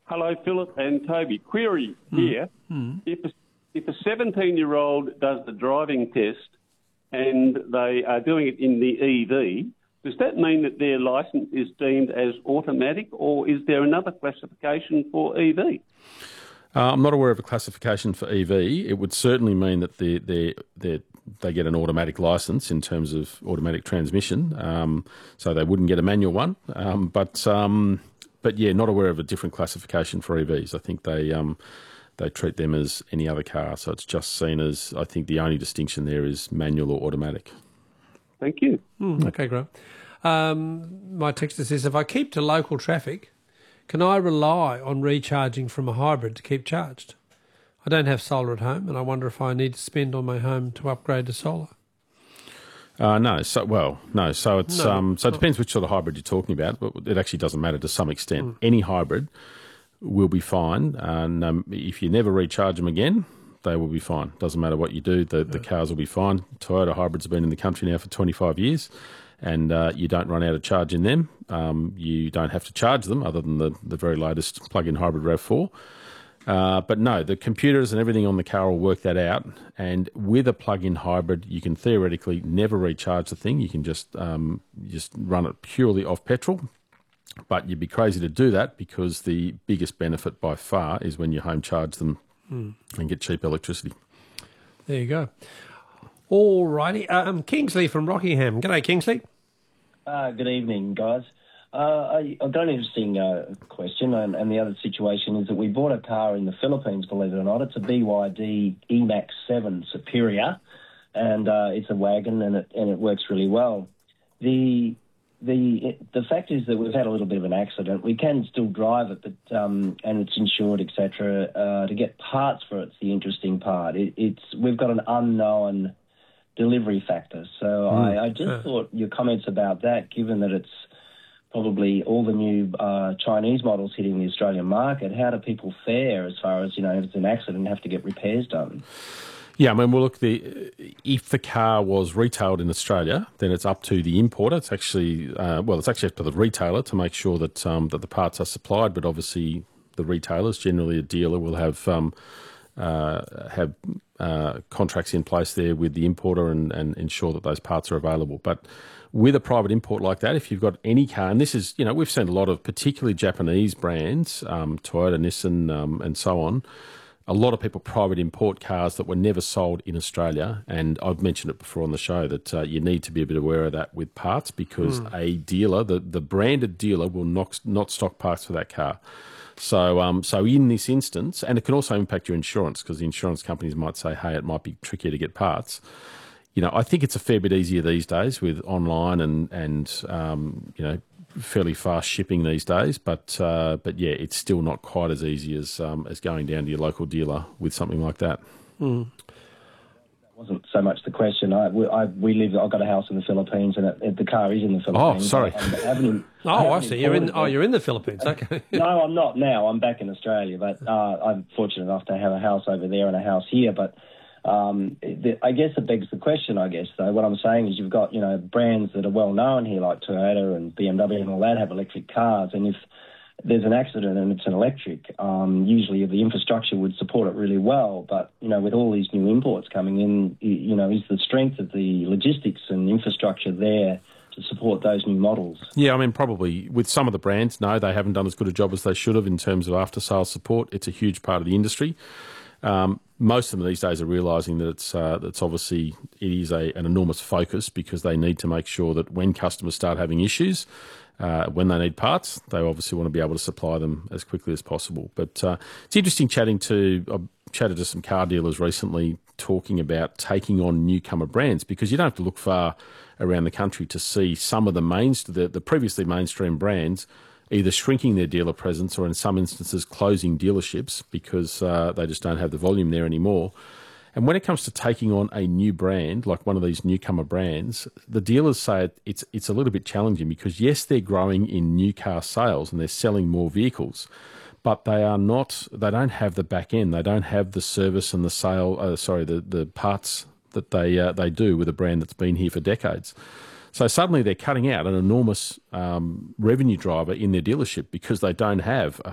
Hello, Philip and Toby. Query here. If a 17-year-old does the driving test and they are doing it in the EV, does that mean that their licence is deemed as automatic, or is there another classification for EV? I'm not aware of a classification for EV. It would certainly mean that they get an automatic licence in terms of automatic transmission, so they wouldn't get a manual one. But yeah, not aware of a different classification for EVs. I think they treat them as any other car, so it's just seen as, I think the only distinction there is manual or automatic. Thank you. Okay, Graham. My texter says, if I keep to local traffic, can I rely on recharging from a hybrid to keep charged? I don't have solar at home, and I wonder if I need to spend on my home to upgrade to solar. No. So it depends which sort of hybrid you're talking about, but it actually doesn't matter to some extent. Any hybrid will be fine. If you never recharge them again, they will be fine. Doesn't matter what you do, the cars will be fine. Toyota hybrids have been in the country now for 25 years, and you don't run out of charge in them. You don't have to charge them, other than the very latest plug-in hybrid RAV4. But no, the computers and everything on the car will work that out. And with a plug-in hybrid, you can theoretically never recharge the thing. You can just run it purely off petrol. But you'd be crazy to do that, because the biggest benefit by far is when you home charge them and get cheap electricity. There you go. All righty. Kingsley from Rockingham. G'day, Kingsley. Good evening, guys. I've got an interesting question, and the other situation is that we bought a car in the Philippines, believe it or not. It's a BYD E-Max 7 Superior, and it's a wagon, and it works really well. The fact is that we've had a little bit of an accident. We can still drive it, but and it's insured, etc. To get parts for it's the interesting part. We've got an unknown delivery factor. So I just thought your comments about that, given that it's probably all the new Chinese models hitting the Australian market, how do people fare as far as, if it's an accident and have to get repairs done? Yeah, I mean, well, look, if the car was retailed in Australia, then it's up to the importer. It's actually, it's actually up to the retailer to make sure that that the parts are supplied. But obviously, the retailers, generally a dealer, will have contracts in place there with the importer and ensure that those parts are available. But with a private import like that, if you've got any car, and this is, we've seen a lot of particularly Japanese brands, Toyota, Nissan, and so on. A lot of people private import cars that were never sold in Australia, and I've mentioned it before on the show that you need to be a bit aware of that with parts, because a dealer, the branded dealer, will not stock parts for that car. So in this instance, and it can also impact your insurance, because the insurance companies might say, hey, it might be trickier to get parts. I think it's a fair bit easier these days with online and fairly fast shipping these days, but yeah, it's still not quite as easy as going down to your local dealer with something like that. That wasn't so much the question. I've got a house in the Philippines, and the car is in the Philippines. Oh, sorry. I see. You're in the Philippines. Okay. No, I'm not now. I'm back in Australia, but I'm fortunate enough to have a house over there and a house here. But I guess it begs the question, though. What I'm saying is you've got, brands that are well known here like Toyota and BMW and all that have electric cars. And if there's an accident and it's an electric, usually the infrastructure would support it really well. But, with all these new imports coming in, is the strength of the logistics and infrastructure there to support those new models? Yeah, I mean, probably with some of the brands, no, they haven't done as good a job as they should have in terms of after-sales support. It's a huge part of the industry. Most of them these days are realising that it's obviously it is an enormous focus, because they need to make sure that when customers start having issues, when they need parts, they obviously want to be able to supply them as quickly as possible. But it's interesting I've chatted to some car dealers recently talking about taking on newcomer brands, because you don't have to look far around the country to see some of the previously mainstream brands either shrinking their dealer presence or in some instances closing dealerships because they just don't have the volume there anymore. And when it comes to taking on a new brand, like one of these newcomer brands, the dealers say it's a little bit challenging, because yes, they're growing in new car sales and they're selling more vehicles, but they don't have the back end. They don't have the service and the parts that they do with a brand that's been here for decades. So suddenly they're cutting out an enormous revenue driver in their dealership, because they don't have